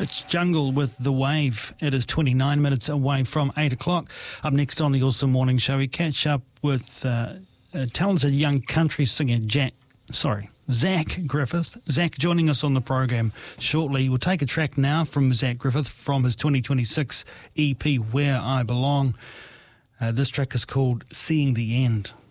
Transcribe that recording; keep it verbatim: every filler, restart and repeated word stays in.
It's Jungle with The Wave. It is twenty-nine minutes away from eight o'clock. Up next on the Awesome Morning Show, we catch up with uh, a talented young country singer, Jack, sorry, Zach Griffith. Zach joining us on the program shortly. We'll take a track now from Zach Griffith from his twenty twenty-six E P, Where I Belong. Uh, this track is called Seeing the End.